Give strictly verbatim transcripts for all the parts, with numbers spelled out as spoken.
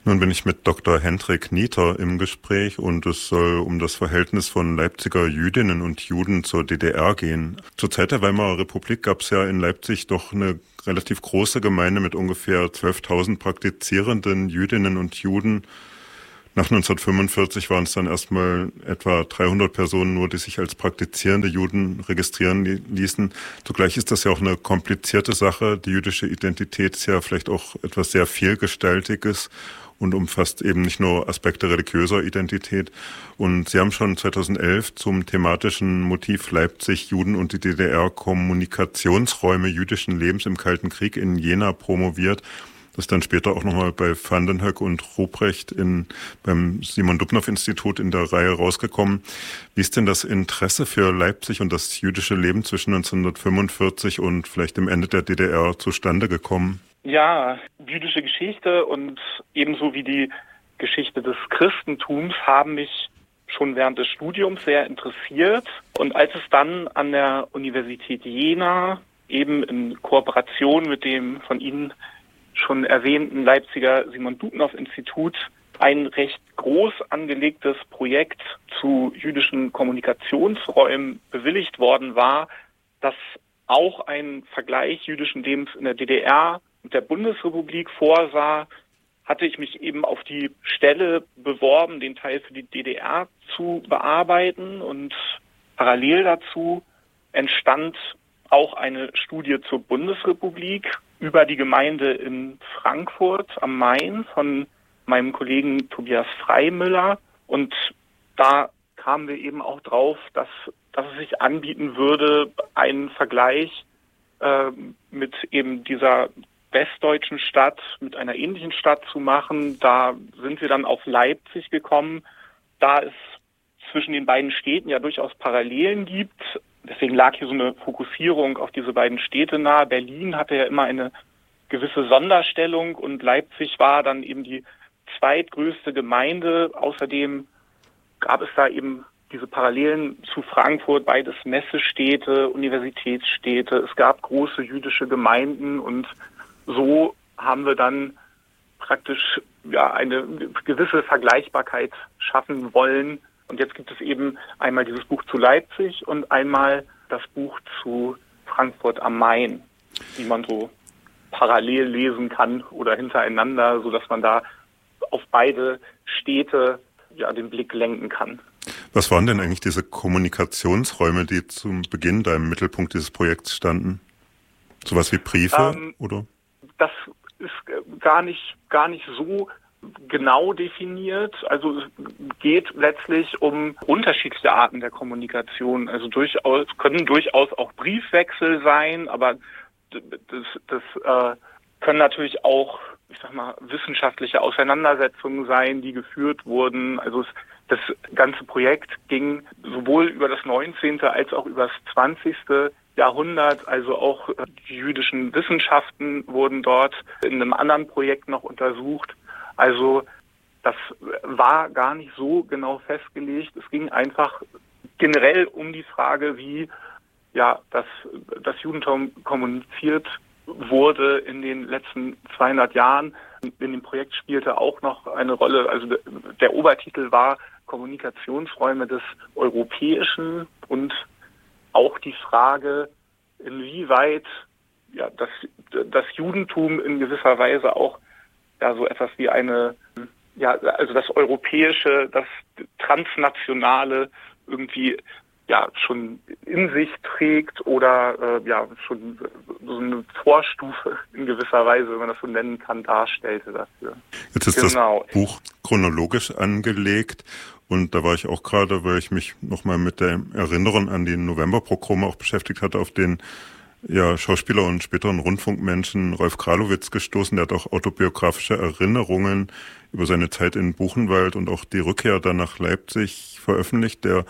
Nun bin ich mit Doktor Hendrik Nieter im Gespräch und es soll um das Verhältnis von Leipziger Jüdinnen und Juden zur D D R gehen. Zur Zeit der Weimarer Republik gab es ja in Leipzig doch eine relativ große Gemeinde mit ungefähr zwölftausend praktizierenden Jüdinnen und Juden. Nach neunzehnhundertfünfundvierzig waren es dann erstmal etwa dreihundert Personen nur, die sich als praktizierende Juden registrieren ließen. Zugleich ist das ja auch eine komplizierte Sache. Die jüdische Identität ist ja vielleicht auch etwas sehr Vielgestaltiges und umfasst eben nicht nur Aspekte religiöser Identität. Und Sie haben schon zweitausendelf zum thematischen Motiv Leipzig, Juden und die D D R Kommunikationsräume jüdischen Lebens im Kalten Krieg in Jena promoviert. Das ist dann später auch nochmal bei Van den Hoek und Ruprecht in, beim Simon-Dubnow-Institut in der Reihe rausgekommen. Wie ist denn das Interesse für Leipzig und das jüdische Leben zwischen neunzehnhundertfünfundvierzig und vielleicht dem Ende der D D R zustande gekommen? Ja, jüdische Geschichte und ebenso wie die Geschichte des Christentums haben mich schon während des Studiums sehr interessiert. Und als es dann an der Universität Jena eben in Kooperation mit dem von Ihnen schon erwähnten Leipziger Simon-Dubnow-Institut ein recht groß angelegtes Projekt zu jüdischen Kommunikationsräumen bewilligt worden war, das auch einen Vergleich jüdischen Lebens in der D D R und der Bundesrepublik vorsah, hatte ich mich eben auf die Stelle beworben, den Teil für die D D R zu bearbeiten, und parallel dazu entstand auch eine Studie zur Bundesrepublik über die Gemeinde in Frankfurt am Main von meinem Kollegen Tobias Freimüller. Und da kamen wir eben auch drauf, dass, dass es sich anbieten würde, einen Vergleich äh, mit eben dieser westdeutschen Stadt, mit einer ähnlichen Stadt zu machen. Da sind wir dann auf Leipzig gekommen, da es zwischen den beiden Städten ja durchaus Parallelen gibt. Deswegen lag hier so eine Fokussierung auf diese beiden Städte nahe. Berlin hatte ja immer eine gewisse Sonderstellung und Leipzig war dann eben die zweitgrößte Gemeinde. Außerdem gab es da eben diese Parallelen zu Frankfurt, beides Messestädte, Universitätsstädte. Es gab große jüdische Gemeinden und so haben wir dann praktisch ja eine gewisse Vergleichbarkeit schaffen wollen. Und jetzt gibt es eben einmal dieses Buch zu Leipzig und einmal das Buch zu Frankfurt am Main, die man so parallel lesen kann oder hintereinander, sodass man da auf beide Städte ja den Blick lenken kann. Was waren denn eigentlich diese Kommunikationsräume, die zum Beginn da im Mittelpunkt dieses Projekts standen? Sowas wie Briefe, ähm, oder? Das ist gar nicht, gar nicht so genau definiert. Also es geht letztlich um unterschiedliche Arten der Kommunikation. Also durchaus können durchaus auch Briefwechsel sein, aber das, das äh, können natürlich auch, ich sag mal, wissenschaftliche Auseinandersetzungen sein, die geführt wurden. Also es, das ganze Projekt ging sowohl über das neunzehnte als auch über das zwanzigste Jahrhundert. Also auch die jüdischen Wissenschaften wurden dort in einem anderen Projekt noch untersucht. Also das war gar nicht so genau festgelegt. Es ging einfach generell um die Frage, wie ja das, das Judentum kommuniziert wurde in den letzten zweihundert Jahren. In dem Projekt spielte auch noch eine Rolle, also der Obertitel war Kommunikationsräume des Europäischen und auch die Frage, inwieweit ja das, das Judentum in gewisser Weise auch ja so etwas wie eine, ja, also das Europäische, das Transnationale irgendwie ja schon in sich trägt oder äh, ja schon so eine Vorstufe in gewisser Weise, wenn man das so nennen kann, darstellte dafür. Jetzt ist genau. Das Buch chronologisch angelegt und da war ich auch gerade, weil ich mich nochmal mit der Erinnerung an die Novemberpogrome auch beschäftigt hatte, auf den ja, Schauspieler und späteren Rundfunkmenschen Rolf Kralowitz gestoßen. Der hat auch autobiografische Erinnerungen über seine Zeit in Buchenwald und auch die Rückkehr dann nach Leipzig veröffentlicht. Der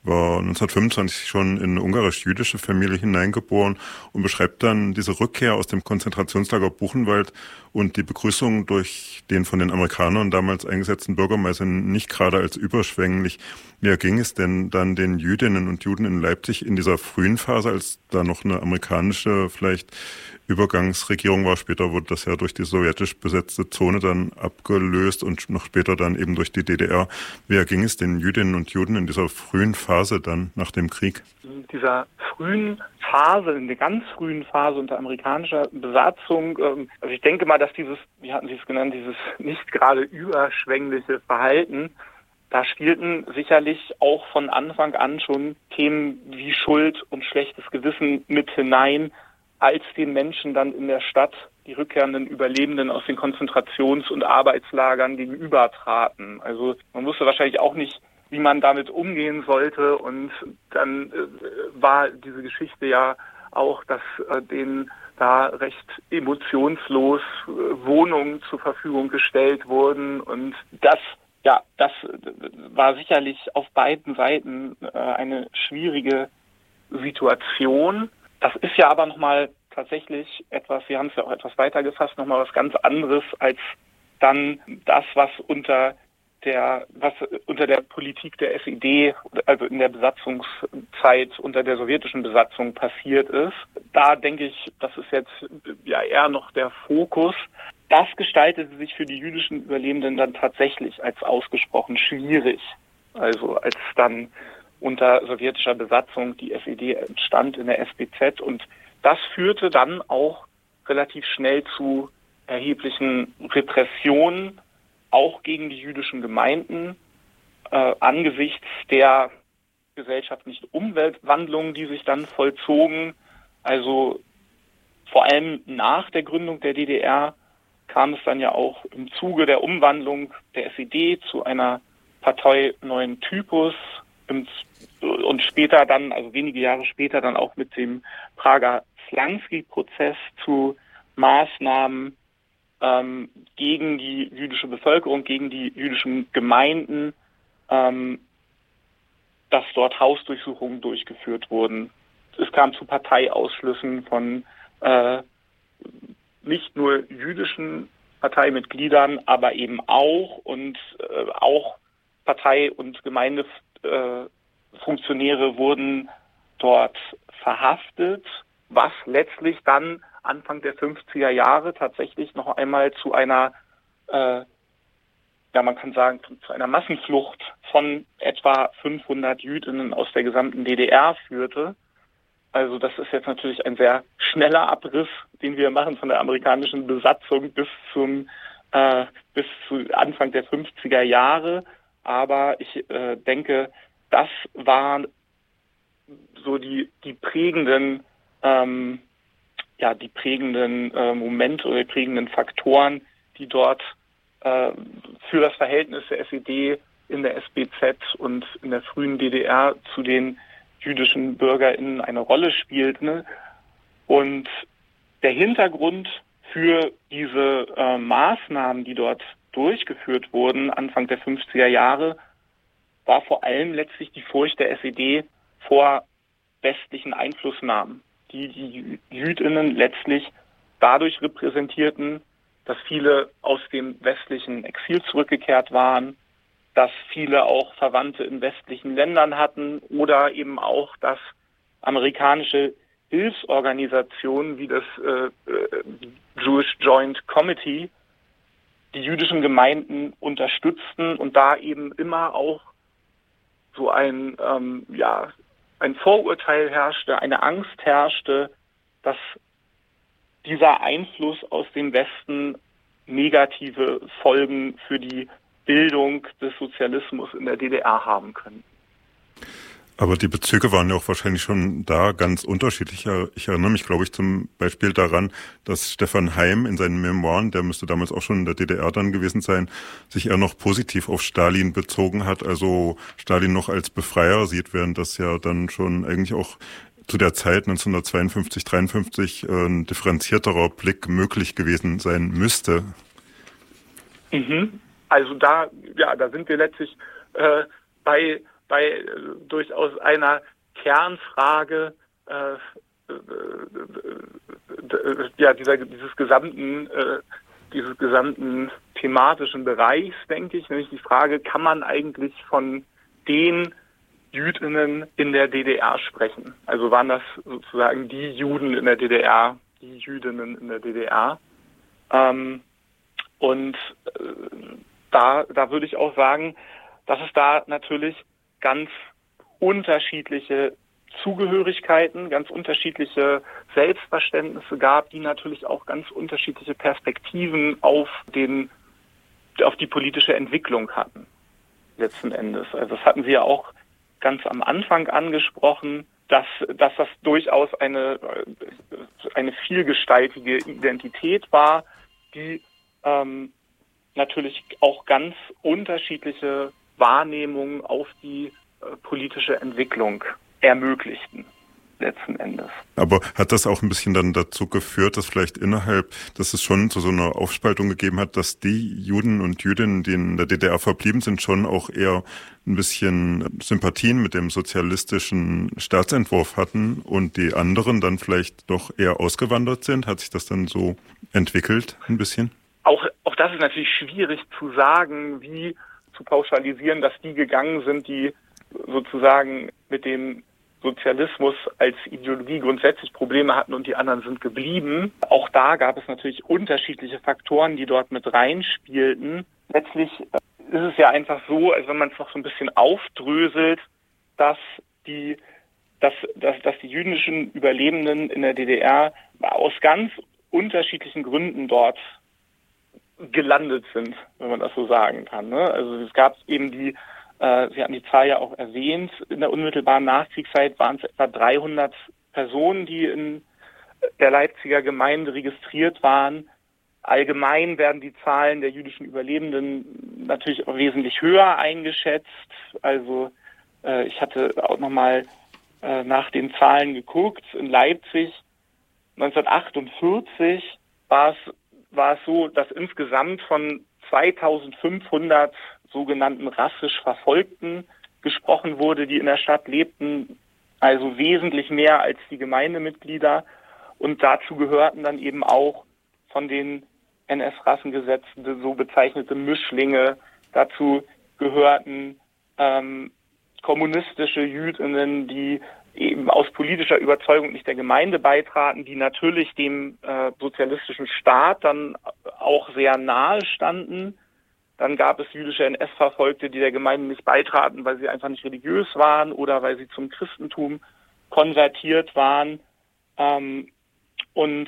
war neunzehnhundertfünfundzwanzig schon in eine ungarisch-jüdische Familie hineingeboren und beschreibt dann diese Rückkehr aus dem Konzentrationslager Buchenwald und die Begrüßung durch den von den Amerikanern damals eingesetzten Bürgermeister nicht gerade als überschwänglich. Wie erging es denn dann den Jüdinnen und Juden in Leipzig in dieser frühen Phase, als da noch eine amerikanische vielleicht Übergangsregierung war? Später wurde das ja durch die sowjetisch besetzte Zone dann abgelöst und noch später dann eben durch die D D R. Wie erging es den Jüdinnen und Juden in dieser frühen Phase dann nach dem Krieg? In dieser frühen Phase, in der ganz frühen Phase unter amerikanischer Besatzung, also ich denke mal, dass dieses, wie hatten Sie es genannt, dieses nicht gerade überschwängliche Verhalten, da spielten sicherlich auch von Anfang an schon Themen wie Schuld und schlechtes Gewissen mit hinein, als den Menschen dann in der Stadt die rückkehrenden Überlebenden aus den Konzentrations- und Arbeitslagern gegenübertraten. Also man wusste wahrscheinlich auch nicht, wie man damit umgehen sollte. Und dann äh, war diese Geschichte ja auch, dass äh, denen da recht emotionslos äh, Wohnungen zur Verfügung gestellt wurden. Und das, ja, das war sicherlich auf beiden Seiten äh, eine schwierige Situation. Das ist ja aber nochmal tatsächlich etwas, Sie haben es ja auch etwas weiter gefasst, nochmal was ganz anderes als dann das, was unter der, was unter der Politik der S E D, also in der Besatzungszeit unter der sowjetischen Besatzung passiert ist. Da denke ich, das ist jetzt ja eher noch der Fokus. Das gestaltete sich für die jüdischen Überlebenden dann tatsächlich als ausgesprochen schwierig. Also als dann unter sowjetischer Besatzung die S E D entstand in der S B Z, und das führte dann auch relativ schnell zu erheblichen Repressionen, auch gegen die jüdischen Gemeinden, äh, angesichts der gesellschaftlichen Umwandlungen, die sich dann vollzogen. Also vor allem nach der Gründung der D D R kam es dann ja auch im Zuge der Umwandlung der S E D zu einer Partei neuen Typus, und später dann, also wenige Jahre später dann auch mit dem Prager Slansky-Prozess zu Maßnahmen ähm, gegen die jüdische Bevölkerung, gegen die jüdischen Gemeinden, ähm, dass dort Hausdurchsuchungen durchgeführt wurden. Es kam zu Parteiausschlüssen von äh, nicht nur jüdischen Parteimitgliedern, aber eben auch und äh, auch Partei- und Gemeindefunktionäre wurden dort verhaftet, was letztlich dann Anfang der fünfziger Jahre tatsächlich noch einmal zu einer, äh, ja man kann sagen, zu einer Massenflucht von etwa fünfhundert Jüdinnen aus der gesamten D D R führte. Also das ist jetzt natürlich ein sehr schneller Abriss, den wir machen von der amerikanischen Besatzung bis zum äh, bis zu Anfang der fünfziger Jahre. Aber ich äh, denke, das waren so die die prägenden ähm, ja die prägenden äh, Momente oder die prägenden Faktoren, die dort äh, für das Verhältnis der S E D in der S B Z und in der frühen D D R zu den jüdischen BürgerInnen eine Rolle spielten. Und der Hintergrund für diese äh, Maßnahmen, die dort durchgeführt wurden, Anfang der fünfziger Jahre, war vor allem letztlich die Furcht der S E D vor westlichen Einflussnahmen, die die JüdInnen letztlich dadurch repräsentierten, dass viele aus dem westlichen Exil zurückgekehrt waren, dass viele auch Verwandte in westlichen Ländern hatten oder eben auch, dass amerikanische Hilfsorganisationen wie das äh, Jewish Joint Committee die jüdischen Gemeinden unterstützten und da eben immer auch so ein ähm, ja ein Vorurteil herrschte, eine Angst herrschte, dass dieser Einfluss aus dem Westen negative Folgen für die Bildung des Sozialismus in der D D R haben können. Aber die Bezüge waren ja auch wahrscheinlich schon da ganz unterschiedlich. Ich erinnere mich, glaube ich, zum Beispiel daran, dass Stefan Heym in seinen Memoiren, der müsste damals auch schon in der D D R dann gewesen sein, sich eher noch positiv auf Stalin bezogen hat, also Stalin noch als Befreier sieht, während das ja dann schon eigentlich auch zu der Zeit neunzehnhundertzweiundfünfzig, dreiundfünfzig ein differenzierterer Blick möglich gewesen sein müsste. Mhm. Also da, ja, da sind wir letztlich äh, bei bei äh, durchaus einer Kernfrage äh, äh, äh, ja, dieser, dieses gesamten äh, dieses gesamten thematischen Bereichs, denke ich, nämlich die Frage, kann man eigentlich von den Jüdinnen in der D D R sprechen? Also waren das sozusagen die Juden in der D D R, die Jüdinnen in der D D R? Ähm, und äh, da, da würde ich auch sagen, dass es da natürlich ganz unterschiedliche Zugehörigkeiten, ganz unterschiedliche Selbstverständnisse gab, die natürlich auch ganz unterschiedliche Perspektiven auf den, auf die politische Entwicklung hatten, letzten Endes. Also das hatten Sie ja auch ganz am Anfang angesprochen, dass, dass das durchaus eine, eine vielgestaltige Identität war, die ähm, natürlich auch ganz unterschiedliche Wahrnehmungen auf die äh, politische Entwicklung ermöglichten, letzten Endes. Aber hat das auch ein bisschen dann dazu geführt, dass vielleicht innerhalb, dass es schon zu so einer Aufspaltung gegeben hat, dass die Juden und Jüdinnen, die in der D D R verblieben sind, schon auch eher ein bisschen Sympathien mit dem sozialistischen Staatsentwurf hatten und die anderen dann vielleicht doch eher ausgewandert sind? Hat sich das dann so entwickelt ein bisschen? Auch, auch das ist natürlich schwierig zu sagen, wie zu pauschalisieren, dass die gegangen sind, die sozusagen mit dem Sozialismus als Ideologie grundsätzlich Probleme hatten und die anderen sind geblieben. Auch da gab es natürlich unterschiedliche Faktoren, die dort mit reinspielten. Letztlich ist es ja einfach so, also wenn man es noch so ein bisschen aufdröselt, dass die, dass, dass, dass die jüdischen Überlebenden in der D D R aus ganz unterschiedlichen Gründen dort gelandet sind, wenn man das so sagen kann. Ne? Also es gab eben die, äh, Sie hatten die Zahl ja auch erwähnt, in der unmittelbaren Nachkriegszeit waren es etwa dreihundert Personen, die in der Leipziger Gemeinde registriert waren. Allgemein werden die Zahlen der jüdischen Überlebenden natürlich auch wesentlich höher eingeschätzt. Also äh, ich hatte auch nochmal äh, nach den Zahlen geguckt. In Leipzig neunzehnhundertachtundvierzig war es war es so, dass insgesamt von zweitausendfünfhundert sogenannten rassisch Verfolgten gesprochen wurde, die in der Stadt lebten, also wesentlich mehr als die Gemeindemitglieder. Und dazu gehörten dann eben auch von den N S-Rassengesetzen so bezeichnete Mischlinge. Dazu gehörten ähm, kommunistische Jüdinnen, die eben aus politischer Überzeugung nicht der Gemeinde beitraten, die natürlich dem äh, sozialistischen Staat dann auch sehr nahe standen. Dann gab es jüdische N S-Verfolgte, die der Gemeinde nicht beitraten, weil sie einfach nicht religiös waren oder weil sie zum Christentum konvertiert waren. Ähm, und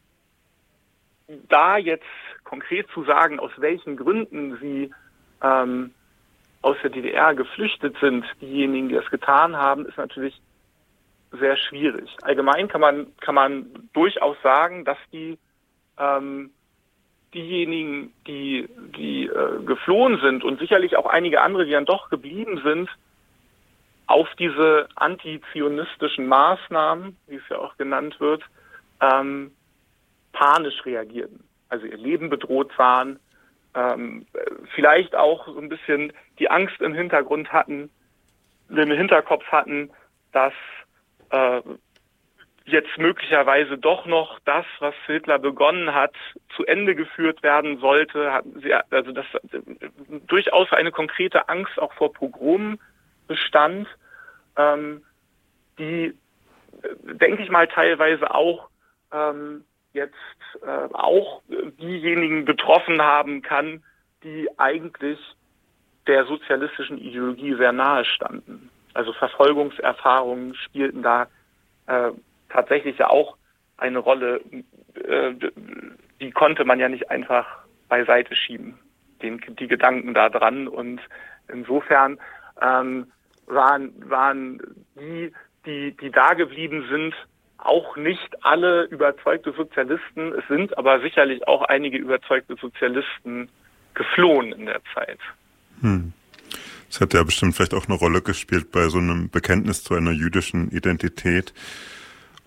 da jetzt konkret zu sagen, aus welchen Gründen sie ähm, aus der D D R geflüchtet sind, diejenigen, die das getan haben, ist natürlich sehr schwierig. Allgemein kann man kann man durchaus sagen, dass die ähm, diejenigen, die die äh, geflohen sind und sicherlich auch einige andere, die dann doch geblieben sind, auf diese antizionistischen Maßnahmen, wie es ja auch genannt wird, ähm, panisch reagierten. Also ihr Leben bedroht sahen, ähm, vielleicht auch so ein bisschen die Angst im Hintergrund hatten, im Hinterkopf hatten, dass äh, jetzt möglicherweise doch noch das, was Hitler begonnen hat, zu Ende geführt werden sollte. Hatten sie, also dass äh, durchaus eine konkrete Angst auch vor Pogromen bestand, ähm, die, äh, denke ich mal, teilweise auch ähm, jetzt äh, auch diejenigen betroffen haben kann, die eigentlich der sozialistischen Ideologie sehr nahe standen. Also Verfolgungserfahrungen spielten da äh, tatsächlich ja auch eine Rolle, äh, die konnte man ja nicht einfach beiseite schieben, den, die Gedanken da dran. Und insofern ähm, waren, waren die, die, die da geblieben sind, auch nicht alle überzeugte Sozialisten. Es sind aber sicherlich auch einige überzeugte Sozialisten geflohen in der Zeit. Hm. Das hat ja bestimmt vielleicht auch eine Rolle gespielt bei so einem Bekenntnis zu einer jüdischen Identität.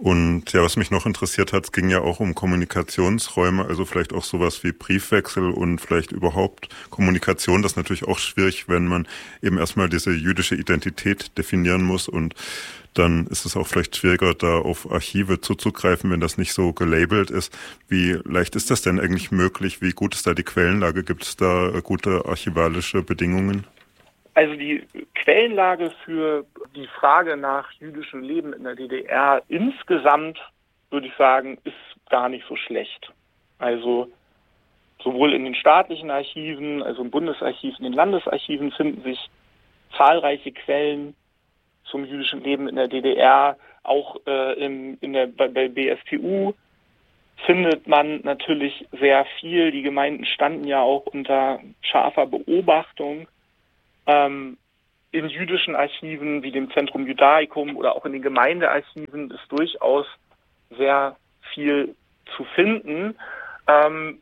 Und ja, was mich noch interessiert hat, es ging ja auch um Kommunikationsräume, also vielleicht auch sowas wie Briefwechsel und vielleicht überhaupt Kommunikation. Das ist natürlich auch schwierig, wenn man eben erstmal diese jüdische Identität definieren muss, und dann ist es auch vielleicht schwieriger, da auf Archive zuzugreifen, wenn das nicht so gelabelt ist. Wie leicht ist das denn eigentlich möglich? Wie gut ist da die Quellenlage? Gibt es da gute archivalische Bedingungen? Also die Quellenlage für die Frage nach jüdischem Leben in der D D R insgesamt, würde ich sagen, ist gar nicht so schlecht. Also sowohl in den staatlichen Archiven, also im Bundesarchiv, in den Landesarchiven finden sich zahlreiche Quellen zum jüdischen Leben in der D D R. Auch äh, in, in der, bei, bei B S T U findet man natürlich sehr viel. Die Gemeinden standen ja auch unter scharfer Beobachtung. Ähm, in jüdischen Archiven wie dem Centrum Judaicum oder auch in den Gemeindearchiven ist durchaus sehr viel zu finden. Ähm,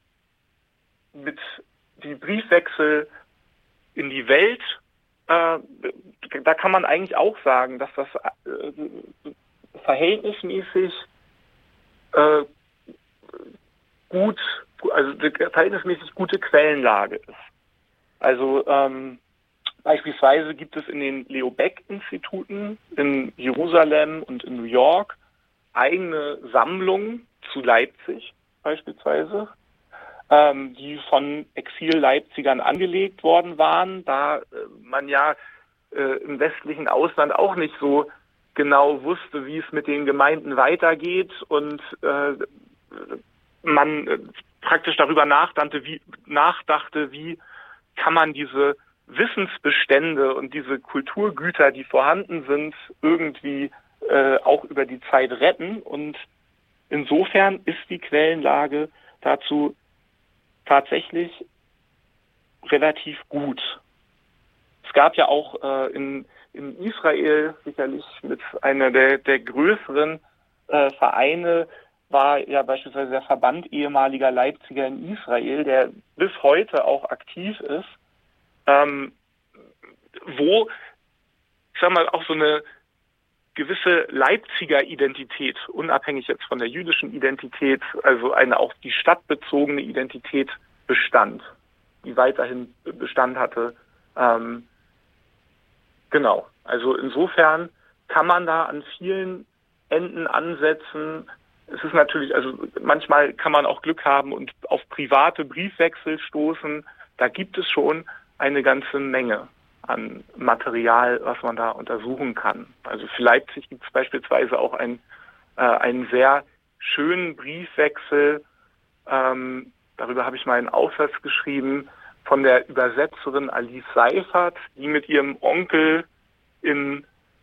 mit die Briefwechsel in die Welt, äh, da kann man eigentlich auch sagen, dass das äh, verhältnismäßig äh, gut, also eine verhältnismäßig gute Quellenlage ist. Also ähm, beispielsweise gibt es in den Leo Baeck-Instituten in Jerusalem und in New York eigene Sammlungen zu Leipzig beispielsweise, ähm, die von Exil-Leipzigern angelegt worden waren, da äh, man ja äh, im westlichen Ausland auch nicht so genau wusste, wie es mit den Gemeinden weitergeht, und äh, man äh, praktisch darüber nachdachte, wie, nachdachte, wie kann man diese Wissensbestände und diese Kulturgüter, die vorhanden sind, irgendwie äh, auch über die Zeit retten. Und insofern ist die Quellenlage dazu tatsächlich relativ gut. Es gab ja auch äh, in, in Israel sicherlich mit einer der, der größeren äh, Vereine, war ja beispielsweise der Verband ehemaliger Leipziger in Israel, der bis heute auch aktiv ist, ähm, wo, ich sag mal, auch so eine gewisse Leipziger Identität, unabhängig jetzt von der jüdischen Identität, also eine auch die stadtbezogene Identität bestand, die weiterhin Bestand hatte. Ähm, genau, also insofern kann man da an vielen Enden ansetzen. Es ist natürlich, also manchmal kann man auch Glück haben und auf private Briefwechsel stoßen. Da gibt es schon eine ganze Menge an Material, was man da untersuchen kann. Also für Leipzig gibt es beispielsweise auch ein, äh, einen sehr schönen Briefwechsel, ähm, darüber habe ich mal einen Aufsatz geschrieben, von der Übersetzerin Alice Seifert, die mit ihrem Onkel in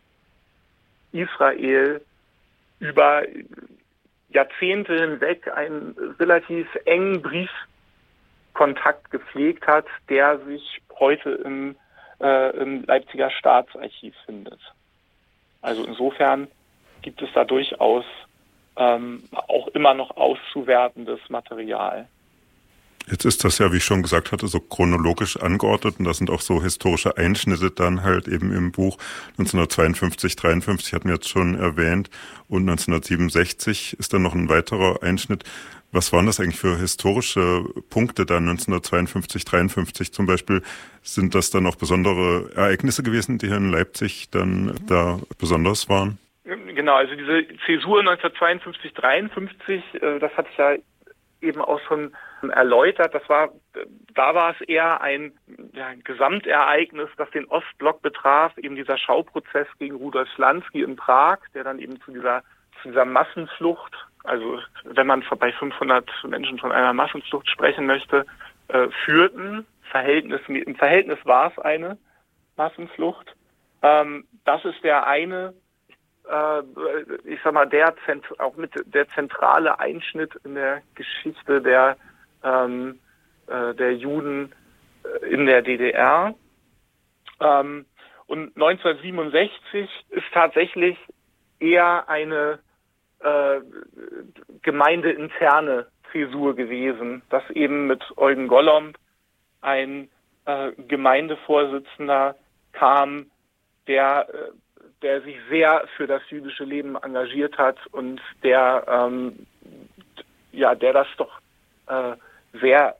Israel über Jahrzehnte hinweg einen relativ engen Briefkontakt gepflegt hat, der sich heute im, äh, im Leipziger Staatsarchiv findet. Also insofern gibt es da durchaus ähm, auch immer noch auszuwertendes Material. Jetzt ist das ja, wie ich schon gesagt hatte, so chronologisch angeordnet, und das sind auch so historische Einschnitte dann halt eben im Buch. neunzehnhundertzweiundfünfzig, dreiundfünfzig hatten wir jetzt schon erwähnt, und neunzehnhundertsiebenundsechzig ist dann noch ein weiterer Einschnitt. Was waren das eigentlich für historische Punkte dann neunzehnhundertzweiundfünfzig, dreiundfünfzig zum Beispiel? Sind das dann auch besondere Ereignisse gewesen, die hier in Leipzig dann da besonders waren? Genau, also diese Zäsur neunzehnhundertzweiundfünfzig, dreiundfünfzig, das hatte ich ja eben auch schon erläutert. Das war, da war es eher ein, ja, ein Gesamtereignis, das den Ostblock betraf, eben dieser Schauprozess gegen Rudolf Slansky in Prag, der dann eben zu dieser, zu dieser Massenflucht, also wenn man bei fünfhundert Menschen von einer Massenflucht sprechen möchte, äh, führten. Verhältnis, im Verhältnis war es eine Massenflucht. Ähm, das ist der eine, ich sag mal, der auch mit der zentrale Einschnitt in der Geschichte der ähm, äh, der Juden in der D D R. Ähm, und neunzehnhundertsiebenundsechzig ist tatsächlich eher eine äh, gemeindeinterne Zäsur gewesen, dass eben mit Eugen Gollomb ein äh, Gemeindevorsitzender kam, der äh, der sich sehr für das jüdische Leben engagiert hat und der, ähm, ja, der das doch äh, sehr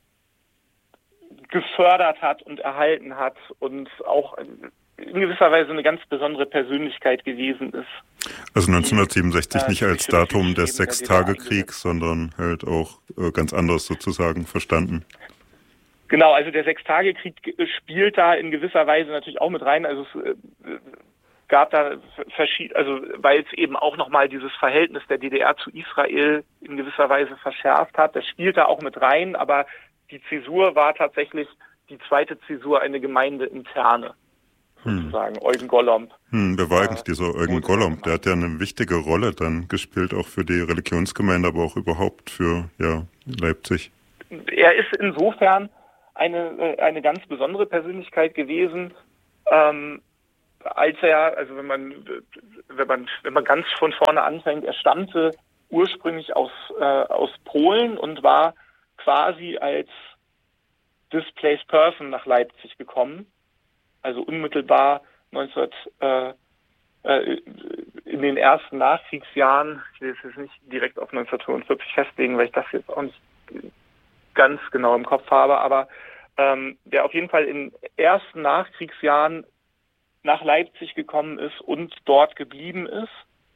gefördert hat und erhalten hat und auch in gewisser Weise eine ganz besondere Persönlichkeit gewesen ist. Also neunzehnhundertsiebenundsechzig die, nicht äh, als Datum des Sechstagekriegs, sondern halt auch äh, ganz anders sozusagen verstanden. Genau, also der Sechstagekrieg spielt da in gewisser Weise natürlich auch mit rein. Also es äh, gab da verschiedene, also weil es eben auch nochmal dieses Verhältnis der D D R zu Israel in gewisser Weise verschärft hat. Das spielt da auch mit rein, aber die Zäsur war tatsächlich die zweite Zäsur eine gemeindeinterne. Sozusagen, hm. Eugen Gollomb. Hm, wer war eigentlich äh, dieser Eugen Gollomb? Der hat ja eine wichtige Rolle dann gespielt, auch für die Religionsgemeinde, aber auch überhaupt für ja, Leipzig. Er ist insofern eine eine ganz besondere Persönlichkeit gewesen, ähm, als er, also wenn man wenn man wenn man ganz von vorne anfängt, er stammte ursprünglich aus äh, aus Polen und war quasi als Displaced Person nach Leipzig gekommen. Also unmittelbar neunzehn, äh, äh, in den ersten Nachkriegsjahren, ich will es jetzt nicht direkt auf neunzehnhundertfünfundvierzig festlegen, weil ich das jetzt auch nicht ganz genau im Kopf habe, aber ähm, der auf jeden Fall in den ersten Nachkriegsjahren nach Leipzig gekommen ist und dort geblieben ist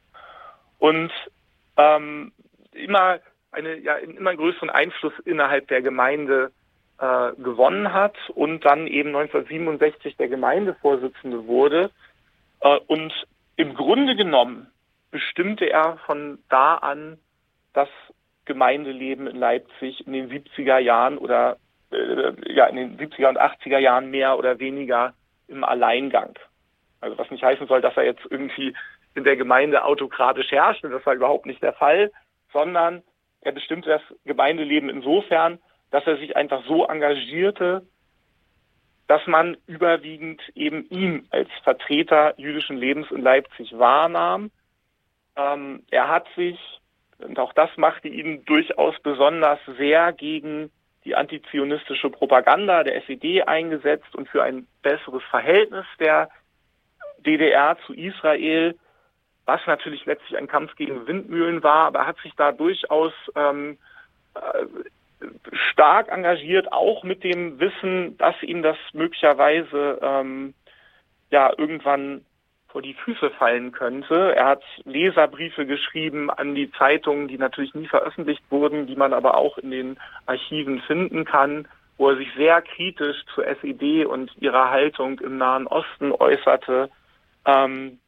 und ähm, immer eine ja einen immer größeren Einfluss innerhalb der Gemeinde äh, gewonnen hat und dann eben neunzehnhundertsiebenundsechzig der Gemeindevorsitzende wurde. Äh, und im Grunde genommen bestimmte er von da an das Gemeindeleben in Leipzig in den siebziger Jahren oder äh, ja in den siebziger und achtziger Jahren mehr oder weniger im Alleingang. Also was nicht heißen soll, dass er jetzt irgendwie in der Gemeinde autokratisch herrscht, das war überhaupt nicht der Fall, sondern er bestimmte das Gemeindeleben insofern, dass er sich einfach so engagierte, dass man überwiegend eben ihn als Vertreter jüdischen Lebens in Leipzig wahrnahm. Ähm, er hat sich, und auch das machte ihn durchaus besonders, sehr gegen die antizionistische Propaganda der S E D eingesetzt und für ein besseres Verhältnis der D D R zu Israel, was natürlich letztlich ein Kampf gegen Windmühlen war, aber er hat sich da durchaus ähm, äh, stark engagiert, auch mit dem Wissen, dass ihm das möglicherweise ähm, ja irgendwann vor die Füße fallen könnte. Er hat Leserbriefe geschrieben an die Zeitungen, die natürlich nie veröffentlicht wurden, die man aber auch in den Archiven finden kann, wo er sich sehr kritisch zur S E D und ihrer Haltung im Nahen Osten äußerte. Ähm,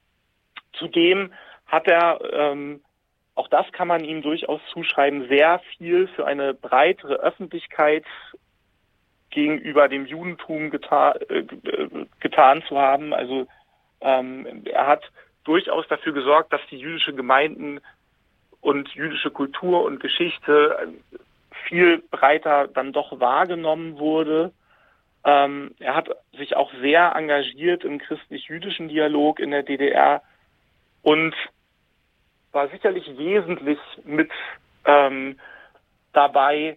zudem hat er, ähm, auch das kann man ihm durchaus zuschreiben, sehr viel für eine breitere Öffentlichkeit gegenüber dem Judentum geta- äh, getan zu haben. Also ähm, er hat durchaus dafür gesorgt, dass die jüdische Gemeinden und jüdische Kultur und Geschichte viel breiter dann doch wahrgenommen wurde. Ähm, er hat sich auch sehr engagiert im christlich-jüdischen Dialog in der D D R und war sicherlich wesentlich mit ähm, dabei,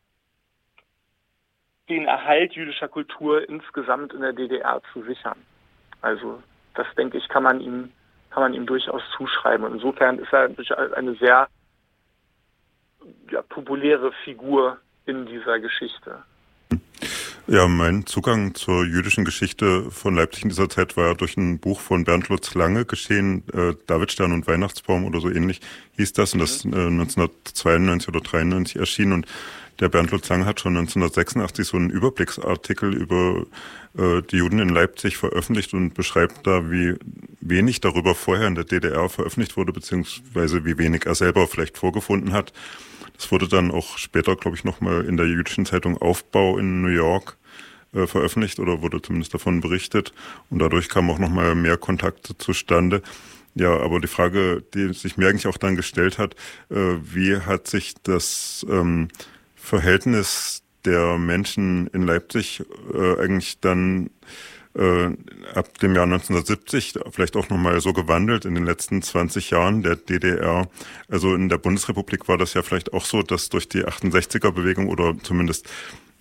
den Erhalt jüdischer Kultur insgesamt in der D D R zu sichern. Also das, denke ich, kann man ihm kann man ihm durchaus zuschreiben. Und insofern ist er eine sehr ja, populäre Figur in dieser Geschichte. Ja, mein Zugang zur jüdischen Geschichte von Leipzig in dieser Zeit war durch ein Buch von Bernd Lutz Lange geschehen, äh, Davidstern und Weihnachtsbaum oder so ähnlich hieß das, und das äh, neunzehnhundertzweiundneunzig oder dreiundneunzig erschienen, und der Bernd Lutz Lange hat schon neunzehnhundertsechsundachtzig so einen Überblicksartikel über äh, die Juden in Leipzig veröffentlicht und beschreibt da, wie wenig darüber vorher in der D D R veröffentlicht wurde, beziehungsweise wie wenig er selber vielleicht vorgefunden hat. Das wurde dann auch später, glaube ich, nochmal in der jüdischen Zeitung Aufbau in New York äh, veröffentlicht oder wurde zumindest davon berichtet. Und dadurch kamen auch nochmal mehr Kontakte zustande. Ja, aber die Frage, die sich mir eigentlich auch dann gestellt hat, äh, wie hat sich das ähm, Verhältnis der Menschen in Leipzig äh, eigentlich dann äh, ab dem Jahr neunzehnhundertsiebzig vielleicht auch nochmal so gewandelt in den letzten zwanzig Jahren der D D R. Also in der Bundesrepublik war das ja vielleicht auch so, dass durch die achtundsechziger Bewegung oder zumindest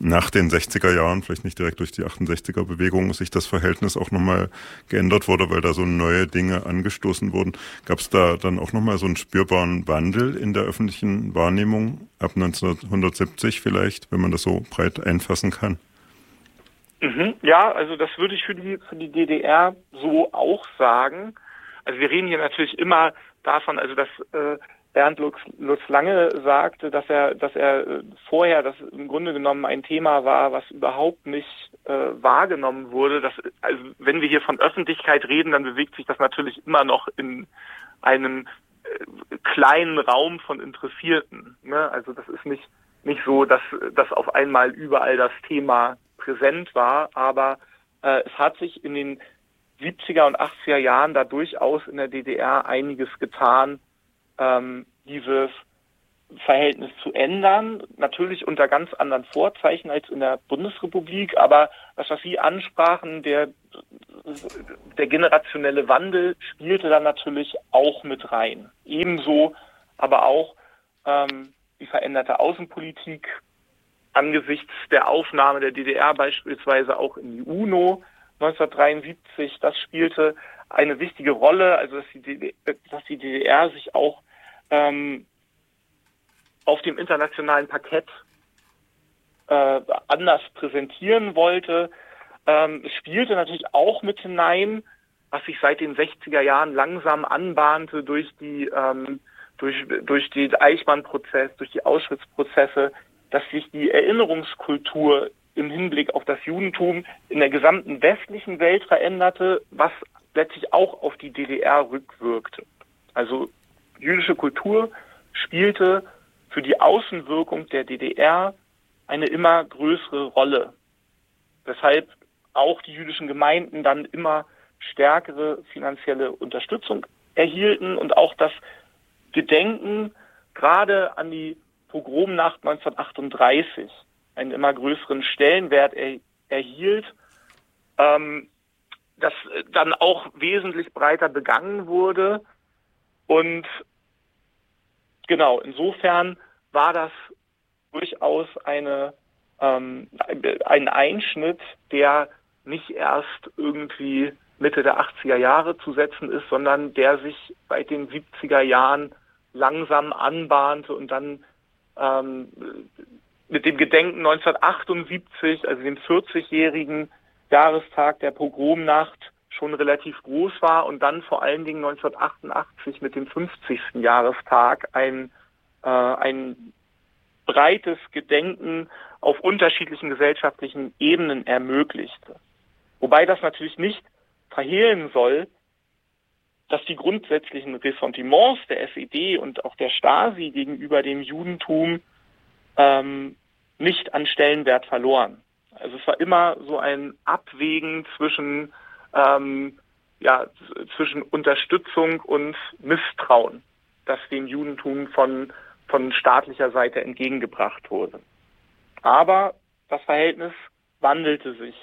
nach den sechziger Jahren, vielleicht nicht direkt durch die achtundsechziger-Bewegung, sich das Verhältnis auch nochmal geändert wurde, weil da so neue Dinge angestoßen wurden. Gab es da dann auch nochmal so einen spürbaren Wandel in der öffentlichen Wahrnehmung ab neunzehnhundertsiebzig vielleicht, wenn man das so breit einfassen kann? Mhm, ja, also das würde ich für die, für die D D R so auch sagen. Also wir reden hier natürlich immer davon, also dass äh, Bernd Lutz, Lutz Lange sagte, dass er, dass er äh, vorher, das im Grunde genommen ein Thema war, was überhaupt nicht äh, wahrgenommen wurde. Dass, also wenn wir hier von Öffentlichkeit reden, dann bewegt sich das natürlich immer noch in einem äh, kleinen Raum von Interessierten. Ne? Also das ist nicht nicht so, dass, dass auf einmal überall das Thema präsent war, aber äh, es hat sich in den siebziger und achtziger Jahren da durchaus in der D D R einiges getan, ähm, dieses Verhältnis zu ändern. Natürlich unter ganz anderen Vorzeichen als in der Bundesrepublik, aber das, was Sie ansprachen, der, der generationelle Wandel spielte da natürlich auch mit rein. Ebenso aber auch ähm, die veränderte Außenpolitik, angesichts der Aufnahme der D D R beispielsweise auch in die UNO neunzehnhundertdreiundsiebzig, das spielte eine wichtige Rolle, also dass die, D D R, dass die D D R sich auch ähm, auf dem internationalen Parkett äh, anders präsentieren wollte. Ähm, es spielte natürlich auch mit hinein, was sich seit den sechziger Jahren langsam anbahnte durch die ähm, durch durch den Eichmann-Prozess, durch die Auschwitz-Prozesse, dass sich die Erinnerungskultur im Hinblick auf das Judentum in der gesamten westlichen Welt veränderte, was letztlich auch auf die D D R rückwirkte. Also jüdische Kultur spielte für die Außenwirkung der D D R eine immer größere Rolle, weshalb auch die jüdischen Gemeinden dann immer stärkere finanzielle Unterstützung erhielten und auch das Gedenken gerade an die Pogromnacht neunzehnhundertachtunddreißig einen immer größeren Stellenwert er, erhielt, ähm, das dann auch wesentlich breiter begangen wurde. Und genau, insofern war das durchaus eine, ähm, ein Einschnitt, der nicht erst irgendwie Mitte der achtziger Jahre zu setzen ist, sondern der sich seit den siebziger Jahren langsam anbahnte und dann ähm, mit dem Gedenken neunzehnhundertachtundsiebzig, also dem vierzigjährigen Jahrestag der Pogromnacht, schon relativ groß war und dann vor allen Dingen neunzehnhundertachtundachtzig mit dem fünfzigsten Jahrestag ein, äh, ein breites Gedenken auf unterschiedlichen gesellschaftlichen Ebenen ermöglichte. Wobei das natürlich nicht verhehlen soll, dass die grundsätzlichen Ressentiments der S E D und auch der Stasi gegenüber dem Judentum ähm, nicht an Stellenwert verloren. Also es war immer so ein Abwägen zwischen, ähm, ja, zwischen Unterstützung und Misstrauen, das dem Judentum von, von staatlicher Seite entgegengebracht wurde. Aber das Verhältnis wandelte sich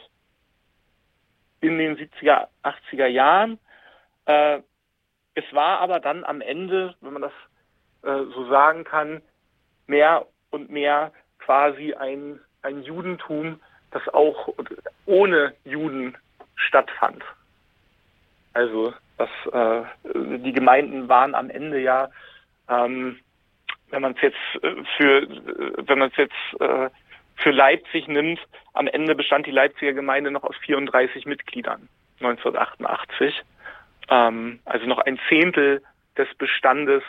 in den siebziger, achtziger Jahren. Äh, es war aber dann am Ende, wenn man das äh, so sagen kann, mehr und mehr quasi ein, ein Judentum, das auch ohne Juden stattfand. Also das, äh, die Gemeinden waren am Ende ja, ähm, wenn man es jetzt für, wenn man es jetzt äh, für Leipzig nimmt, am Ende bestand die Leipziger Gemeinde noch aus vierunddreißig Mitgliedern neunzehnhundertachtundachtzig. Ähm, also noch ein Zehntel des Bestandes,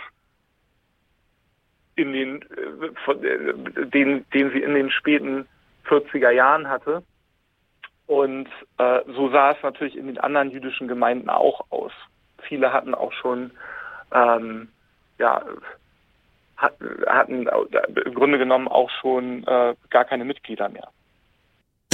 in den, äh, von, äh, den, den sie in den späten vierziger Jahren hatte. Und äh, so sah es natürlich in den anderen jüdischen Gemeinden auch aus. Viele hatten auch schon, ähm, ja, hatten im Grunde genommen auch schon äh, gar keine Mitglieder mehr.